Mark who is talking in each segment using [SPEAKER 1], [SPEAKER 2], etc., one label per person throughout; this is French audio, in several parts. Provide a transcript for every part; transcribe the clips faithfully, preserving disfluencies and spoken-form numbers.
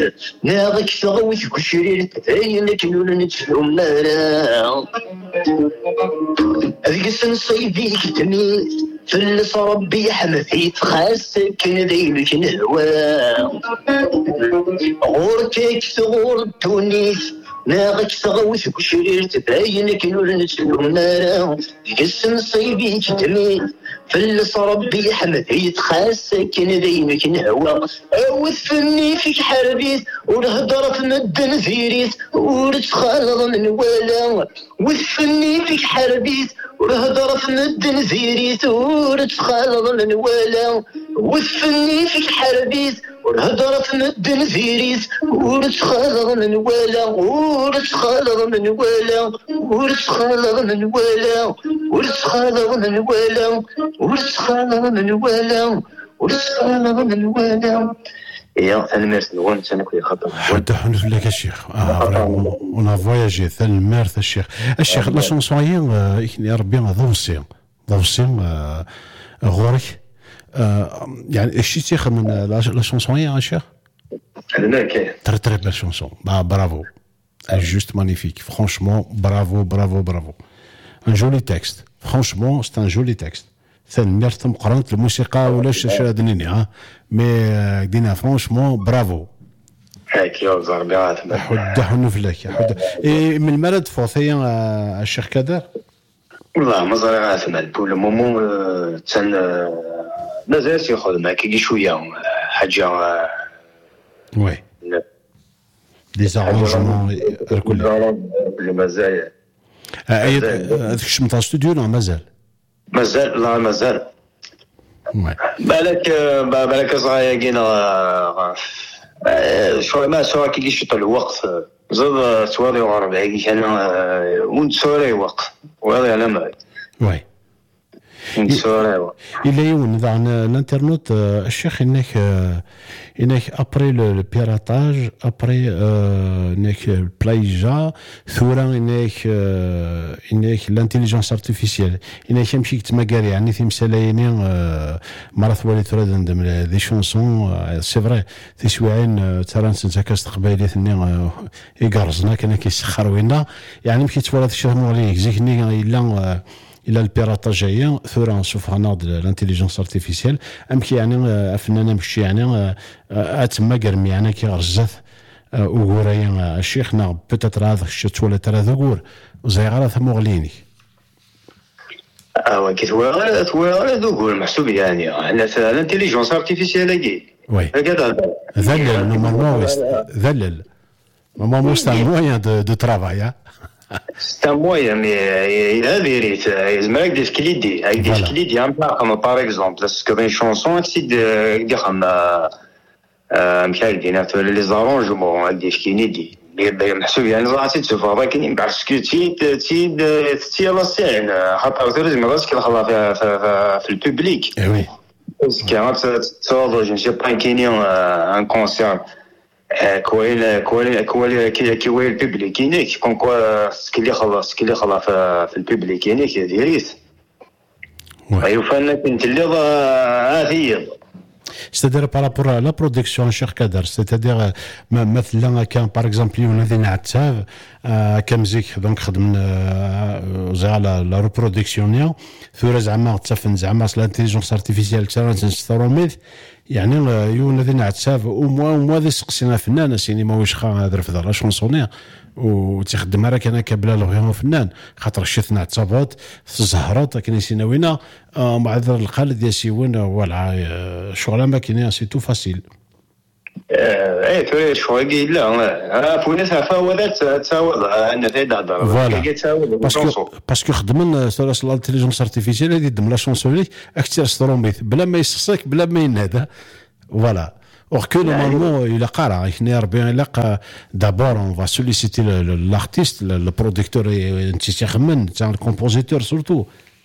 [SPEAKER 1] ناغك ثغوي كشرير تاينك نول نتفهم نارا هذيك السنصيبيك تميت فلس ربي حمثيت خاصك ذيلك نهوى غورتك ثغور تونيس ناغك ثغوث كشرير تباينك نور نتفهم نارا هذيك السنصيبيك تميت فلس ربي حمثيت خاصك ذيلك نهوى اوثني فيك حربيت والهضرة في مدن ثيريت ورتخالط من ولا وثني فيك حربيت والهضرة في مدن ثيريت ورتخالط من ولا وثني فيك حربيت والهضرة في مدن ثيريت ورتخالط من ولا ورتخالط من ولا ورتخالط من ولا ورتخالط من ولا ورتخالط من ولا ورتخالط من ولا يا الميرث نقول سنكوي خطر
[SPEAKER 2] حتى حنف لك الشيخ اه on a voyagé ثل الميرث الشيخ الشيخ لا شونسون يا ربي ضوسي ضوسي غورك يعني ايش تيخ من لا شونسون يا شيخ
[SPEAKER 1] هناك
[SPEAKER 2] تري تري بيل شونسون برافو juste magnifique franchement bravo bravo bravo un joli texte franchement c'est un joli texte ثاني مرتم قرنت الموسيقى ولا شادنيني ها مي دينا فرانشمون برافو
[SPEAKER 1] هاك يا زربيات
[SPEAKER 2] حد حنف لك حد إيه من المرض فوثيا الشيخ كدر
[SPEAKER 1] والله ما زرعات مال بول مومون تن مازال ياخذ معك كي شويه حاجه
[SPEAKER 2] وي لي زارونجمون الكل
[SPEAKER 1] مازال
[SPEAKER 2] هذاك الشيء نتاع الاستوديو مازال
[SPEAKER 1] مازال لا مازال بالك بالك صغير كينا شوي ما سوا كي يشط الوقت زاد سواري وربع كي انا ونت سوري وقت وهذا انا ما
[SPEAKER 2] وي إلا يون عن الانترنت الشيخ انك انك ابري لو بيراتاج ابري انك البلايجا ثورا انك انك الانتيليجنس ارتيفيسيال انك يمشي تماكار يعني في مسالايني مرات ولي تراد ندم دي شونسون سي فري في سواعين ترى نسى كاست قبايلي ثني يقرزنا كان كيسخر وينا يعني مشي تولد الشهر مولي زيكني الا الى البيراطاج جايه ثورا نشوف هنا الانتيليجنس ارتيفيسيال امكي يعني افنان مشي يعني اتما قرمي يعني كي غرزت وغوريا الشيخنا بوتيتر هذا الشيء تولى ترى ذكور وزي غير ثموغليني
[SPEAKER 1] اه كي تولى تولى ذكور محسوب يعني على الانتيليجنس ارتيفيسيال كي
[SPEAKER 2] وي هكذا ذلل نورمالمون ذلل نورمالمون سي ان موين دو دو ترافاي
[SPEAKER 1] C'est un moyen, mais il a vérité. Il m'a dit qu'il dit, il dit qu'il dit un peu comme par exemple, parce que une chanson, c'est de dire comme euh, Michael dit, les arrangements, il dit qu'il dit. Mais ben, محسوب يعني زعتي تشوفها ولكن parce que تي تي تي لا سين حتى ترجم راسك الخلا في في في البوبليك.
[SPEAKER 2] وي.
[SPEAKER 1] parce que تصور je ne sais pas كاين un concert كويل كويل كويل كي كويل الببليك هناك كون كوا سكلي خلاص سكلي خلاص في الببليك هناك ديريت ايوا فانا كنت اللي هذه
[SPEAKER 2] c'est-à-dire par rapport à la production Cheikh Kader, c'est-à-dire مثلا كان par exemple يوم الذين عتاب كمزيك دونك خدمنا زي على لا ريبرودكسيون ثورة زعما تفن زعما الانتيليجنس ارتيفيسيال كثر نستروميد يعني يوم الذين عتاب وموا موا ذي سقسينا فنان سيني ما واش خا هذا في لا شونسونير وتخدم راك انا كبلا له فنان خاطر شفنا عتابات في الزهرات كاين سيناوينا معذر الخالد يا سيوين ولا شغله ما كاين سي تو فاسيل
[SPEAKER 1] ايه تو شويه لا فونا تفاوضات تساوض ان تهضر
[SPEAKER 2] فوالا باسكو باسكو خدمنا سلاس الانتيليجنس ارتيفيسيال هذه دم لا شونسونير اكثر سترومبيت بلا ما يسقسك بلا ما ينادى فوالا or que normalement il a قارع احنا ربي لقى d'abord on va solliciter l'artiste le producteur et انت تخمن تاع الكومبوزيتور surtout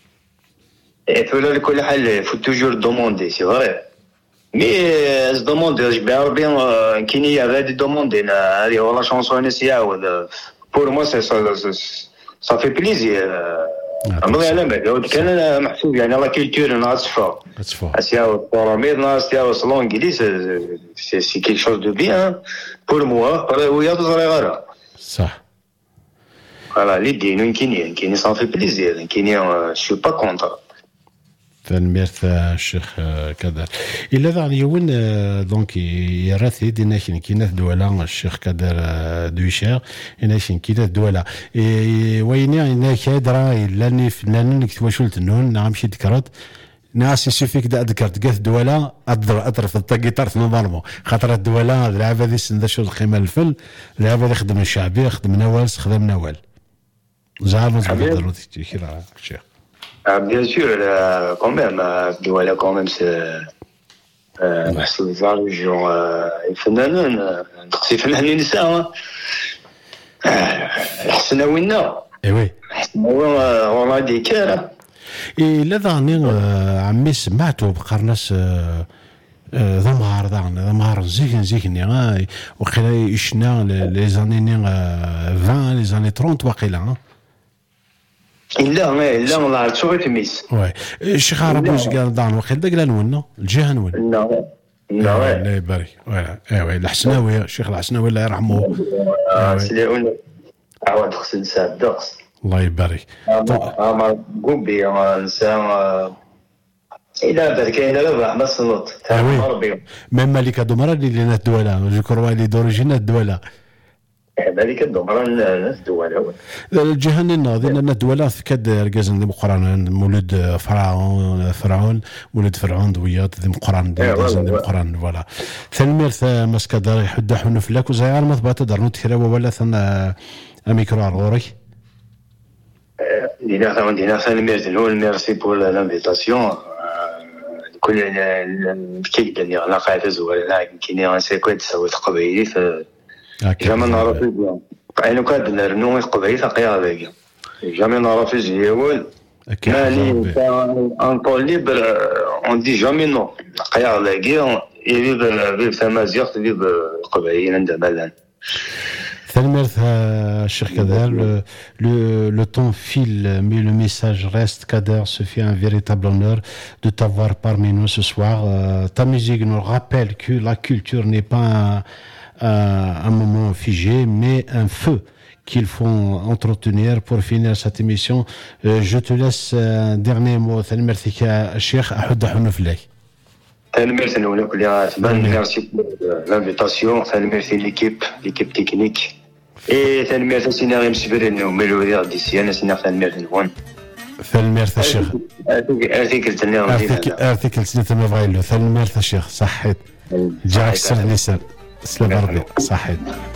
[SPEAKER 1] et tout là كل حال faut toujours demander c'est vrai mais je demande je vais bien كاين il y avait des demandes هذه والله شانسون يعاود pour moi ça ça ça fait plaisir أما أنا ما كان أنا محسوب يعني لا كولتور ناصفة
[SPEAKER 2] تصفى
[SPEAKER 1] أسيا البراميد ناصفة وصلون إنجليز سي سي كيك شوز دو بيان بور موا ويا تزري غارة
[SPEAKER 2] صح
[SPEAKER 1] فوالا لي دينو كاينين كاينين سان في بليزير كاينين شو با كونتر
[SPEAKER 2] تنميرث الشيخ كدر إلا ذا يون دونك يراثي دينا كين كينات دولا الشيخ كدر دويشير إنا كين كينات دولا ويني إنا كادرا لاني فنان كتواشولت نون نعم شي ذكرت ناس يسوفيك دا ذكرت قاث دولا أضر أطرف الطاقيطار في نظامه خاطر الدولا العاب هذه سندا شو القيمة الفل العاب هذه خدم الشعبي خدم نوال خدم نوال زعما زعما كيرا الشيخ
[SPEAKER 1] Ah, bien sûr, euh, quand même, euh, voilà, quand même, c'est محسوب genre الفنانين تقصي فنانين نساء حسنا وينا
[SPEAKER 2] ايوي
[SPEAKER 1] حسنا ولا دي كاره
[SPEAKER 2] إلا ظاني عمي سمعتو بقرناس ضمهار ضان ضمهار زيكن زيكني وقيلا يشنا لي زاني عشرين لي زاني ثلاثين وقيلا
[SPEAKER 1] لا لا لا عرفتو تميس
[SPEAKER 2] وي الشيخ عربوش قال ضان وقيل داك لا نون الجهه نون
[SPEAKER 1] لا لا
[SPEAKER 2] الله يبارك وي ايوا الحسناوي الشيخ الحسناوي الله يرحمه
[SPEAKER 1] سليون عاود خص نسى الدقس
[SPEAKER 2] الله يبارك
[SPEAKER 1] اما قبي انسان الى ذاك كاين لا ما صنط تاع ربي
[SPEAKER 2] ميم مالك دومرا اللي لنا الدوله جو اللي دوريجينا الدوله
[SPEAKER 1] ذلك الدمرة الدولة
[SPEAKER 2] الجهة الناضي لأن الدولة كاد رجزن ذي مقران مولد فرعون فرعون مولد فرعون دويات ذي مقران ذي رجزن ذي مقران ولا ثلميرث مسكدار يحد حنو فلاك وزيار مثبات دار نتكرا ولا ثنا أميكرو غوري
[SPEAKER 1] دينا ثمن دينا ثلميرث هو الميرسي بور لانفيتاسيون كل كيك دنيا لا قاعدة زوال كاينين سيكويت سويت قبيلي جامي نعرف بيان أنا كاد نرنو قبيل ثقيا ذاك جامي نعرف جيول ماني ان طول ليبر اون دي جامي نو ثقيا ذاك يبي بي ثمازيغ تبي قبيل عند مالان
[SPEAKER 2] Thelmerth, cher Kader, le, le, le temps file, mais le message reste. Kader, ce fait un véritable honneur de t'avoir parmi nous ce soir. Euh, ta musique nous rappelle que la culture n'est pas un, un, un moment figé, mais un feu qu'il faut entretenir pour finir cette émission. Euh, je te laisse un dernier mot. Thelmerth, Cheikh, Ahud Ahounoflek.
[SPEAKER 1] Merci merci pour l'invitation, merci l'équipe, l'équipe technique. Et merci Sinarim Siberin, Mélodie d'ici, merci Merci One.
[SPEAKER 2] ثلميرث الشيخ
[SPEAKER 1] ارتيكل تنير
[SPEAKER 2] ارتيكل سنة ما بغايلو ثلميرث الشيخ صحيت جاك سر لسان سلام ربي صحيت